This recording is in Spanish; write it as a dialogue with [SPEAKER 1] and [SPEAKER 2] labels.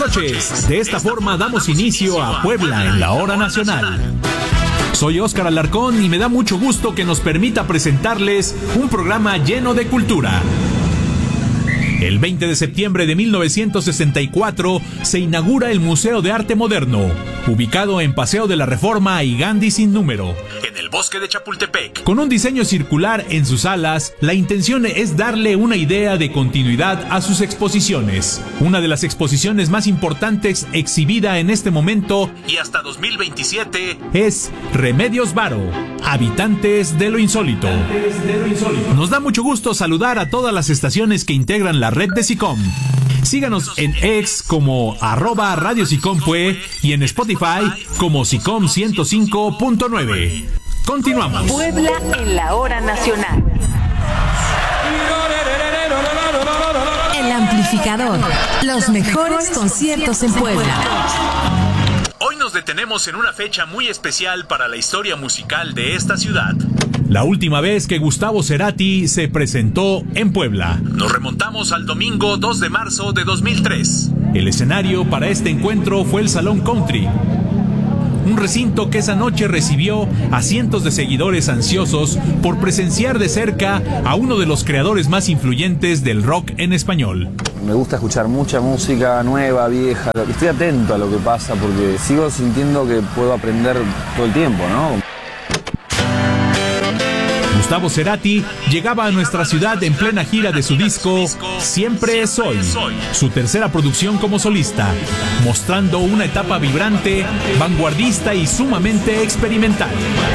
[SPEAKER 1] noches. De esta forma damos inicio a Puebla en la hora nacional. Soy Óscar Alarcón y me da mucho gusto que nos permita presentarles un programa lleno de cultura. El 20 de septiembre de 1964 se inaugura el Museo de Arte Moderno, ubicado en Paseo de la Reforma y Gandhi sin número, en el bosque de Chapultepec. Con un diseño circular en sus alas, la intención es darle una idea de continuidad a sus exposiciones. Una de las exposiciones más importantes exhibida en este momento y hasta 2027 es Remedios Varo, Habitantes de lo Insólito. Nos da mucho gusto saludar a todas las estaciones que integran la red de SICOM. Síganos en X como @Radio SICOM y en Spotify como SICOM 105.9. Continuamos.
[SPEAKER 2] Puebla en la hora nacional. El amplificador. Los mejores conciertos en Puebla.
[SPEAKER 1] Hoy nos detenemos en una fecha muy especial para la historia musical de esta ciudad. La última vez que Gustavo Cerati se presentó en Puebla. Nos remontamos al domingo 2 de marzo de 2003. El escenario para este encuentro fue el Salón Country, un recinto que esa noche recibió a cientos de seguidores ansiosos por presenciar de cerca a uno de los creadores más influyentes del rock en español.
[SPEAKER 3] Me gusta escuchar mucha música nueva, vieja. Estoy atento a lo que pasa porque sigo sintiendo que puedo aprender todo el tiempo, ¿no?
[SPEAKER 1] Gustavo Cerati llegaba a nuestra ciudad en plena gira de su disco Siempre es Hoy, su tercera producción como solista, mostrando una etapa vibrante, vanguardista y sumamente experimental.